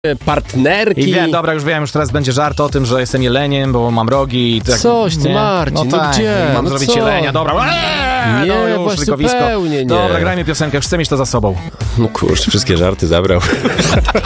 partnerki. I wiem, dobra, już wiem, już teraz będzie żart o tym, że jestem jeleniem, bo mam rogi i tak. Coś ty, Marcin, no tak, gdzie? mam zrobić jelenia, dobra. Nie, no już, właśnie tylko zupełnie nie. Dobra, grajmy piosenkę, już chcę mieć to za sobą. No kurczę, wszystkie żarty zabrał.